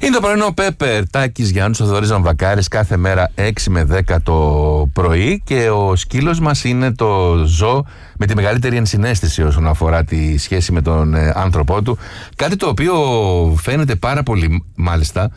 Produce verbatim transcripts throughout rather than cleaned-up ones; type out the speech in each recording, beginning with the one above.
Είναι το πρωινό Πέπερ, Τάκης Γιάννους, ο Θοδωρής Βαμβακάρης, κάθε μέρα έξι με δέκα το πρωί, και ο σκύλος μας είναι το ζώο με τη μεγαλύτερη ενσυναίσθηση όσον αφορά τη σχέση με τον ε, άνθρωπό του. Κάτι το οποίο φαίνεται πάρα πολύ, μάλιστα,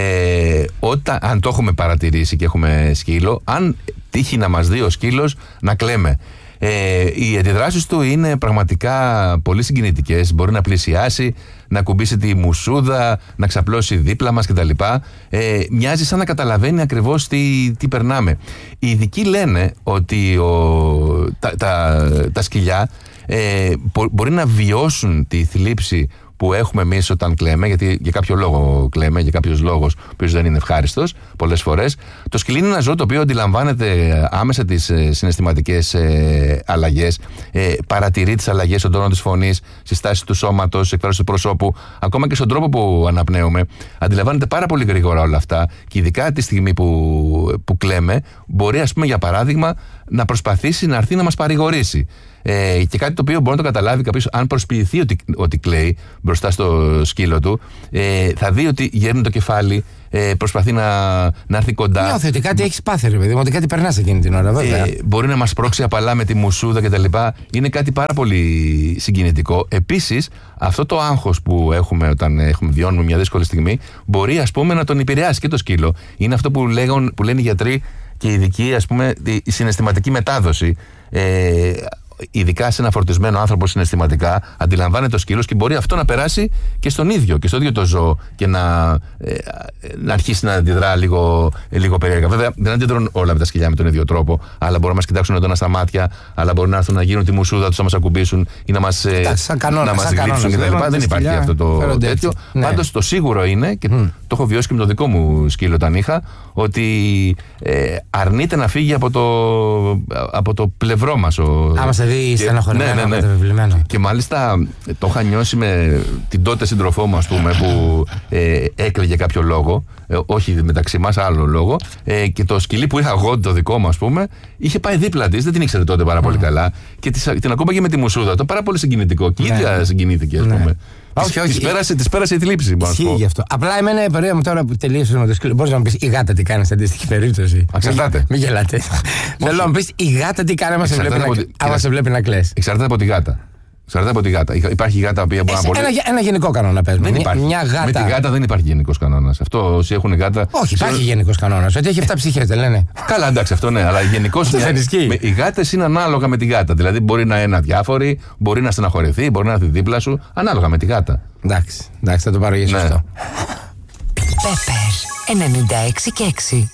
ε, όταν, αν το έχουμε παρατηρήσει και έχουμε σκύλο, αν τύχει να μας δει ο σκύλος να κλαίμε. Ε, οι αντιδράσεις του είναι πραγματικά πολύ συγκινητικές. Μπορεί να πλησιάσει, να κουμπίσει τη μουσούδα, να ξαπλώσει δίπλα μας κτλ. Ε, μοιάζει σαν να καταλαβαίνει ακριβώς τι, τι περνάμε. Οι ειδικοί λένε ότι ο, τα, τα, τα σκυλιά ε, μπορεί να βιώσουν τη θλίψη που έχουμε εμείς όταν κλαίμε, γιατί για κάποιο λόγο κλαίμε, για κάποιος λόγος ο οποίος δεν είναι ευχάριστος πολλές φορές. Το σκυλί είναι ένα ζώο το οποίο αντιλαμβάνεται άμεσα τις ε, συναισθηματικές ε, αλλαγές, ε, παρατηρεί τις αλλαγές στον τόνο της φωνής, στη στάση του σώματος, εκφράση του προσώπου, ακόμα και στον τρόπο που αναπνέουμε. Αντιλαμβάνεται πάρα πολύ γρήγορα όλα αυτά, και ειδικά τη στιγμή που, που κλαίμε, μπορεί, ας πούμε, για παράδειγμα, να προσπαθήσει να έρθει να μας παρηγορήσει. Ε, και κάτι το οποίο μπορεί να το καταλάβει κάποιος, αν προσποιηθεί ότι, ότι κλαίει μπροστά στο σκύλο του, ε, θα δει ότι γέρνει το κεφάλι, ε, προσπαθεί να, να έρθει κοντά. Νιώθει ότι κάτι έχεις πάθει, ρε παιδί μου, ότι κάτι περνάς εκείνη την ώρα, βέβαια. Ε, μπορεί να μας πρόξει απαλά με τη μουσούδα κτλ. Είναι κάτι πάρα πολύ συγκινητικό. Επίσης, αυτό το άγχος που έχουμε όταν έχουμε, βιώνουμε μια δύσκολη στιγμή, μπορεί, ας πούμε, να τον επηρεάσει και το σκύλο. Είναι αυτό που, λέγον, που λένε οι γιατροί και οι ειδικοί, ας πούμε, η συναισθηματική μετάδοση. Ε, ειδικά σε ένα φορτισμένο άνθρωπο συναισθηματικά, αντιλαμβάνεται το σκύλος και μπορεί αυτό να περάσει και στον ίδιο, και στο ίδιο το ζώο, και να, ε, να αρχίσει να αντιδρά λίγο, λίγο περίεργα. Βέβαια, δεν αντιδρούν όλα τα σκυλιά με τον ίδιο τρόπο, αλλά μπορούν να μας κοιτάξουν έντονα στα μάτια, αλλά μπορούν να έρθουν να γίνουν τη μουσούδα τους, να μας ακουμπήσουν ή να μας, κανόνα, να μας γλύψουν κτλ. Δεν υπάρχει αυτό το τέτοιο. Ναι. Πάντως το σίγουρο είναι, και mm. το έχω βιώσει και με το δικό μου σκύλο όταν είχα, ότι ε, αρνείται να φύγει από το, από το πλευρό μας. Άμα σε δει στεναχωρημένο, ναι, ναι, ναι. κατεβεβλημένο. Και μάλιστα το είχα νιώσει με την τότε σύντροφό μου, ας πούμε, που ε, έκλαιγε κάποιο λόγο, ε, όχι μεταξύ μας, άλλο λόγο, ε, και το σκυλί που είχα εγώ, το δικό μου, ας πούμε, είχε πάει δίπλα της, δεν την ήξερε τότε πάρα πολύ mm. καλά, και της, την ακόμα και με τη μουσούδα, το πάρα πολύ συγκινητικό, και η ναι. ίδια συγκινήθηκε, ας πούμε. Όχι, όχι. Της πέρασε, της πέρασε η θλίψη. Ισχύει γι' αυτό. Απλά εμένα η πορεία μου τώρα που τελείωσε με το σκύλο. Μπορείς να μου πεις η γάτα τι κάνει σε αντίστοιχη περίπτωση? Εξαρτάται. Μην γελάτε. Θέλω να μου πεις η γάτα τι κάνει άμα σε βλέπει να κλαις. Εξαρτάται από τη γάτα. Εξαρτάται από τη γάτα. Υπάρχει γάτα που μπορεί να μπορεί. Ένα, ένα γενικό κανόνα πες μου. Μια γάτα. Με τη γάτα δεν υπάρχει γενικός κανόνας. Αυτό όσοι έχουν γάτα. Όχι, υπάρχει γενικός κανόνας. Ότι έχει επτά ψυχές, δεν λένε? Καλά, εντάξει, αυτό ναι, αλλά γενικώς οι γάτες είναι ανάλογα με τη γάτα. Δηλαδή μπορεί να είναι αδιάφορη, μπορεί να στεναχωρηθεί, μπορεί να έρθει δίπλα σου, ανάλογα με τη γάτα. Εντάξει, εντάξει, θα το πάρω για σωστό. Πέπερ ενενήντα έξι και έξι.